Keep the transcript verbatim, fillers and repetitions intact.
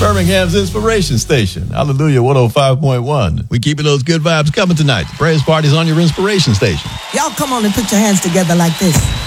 Birmingham's Inspiration Station. Hallelujah, one oh five point one. We keeping those good vibes coming tonight. The praise party's on your Inspiration Station. Y'all come on and put your hands together like this.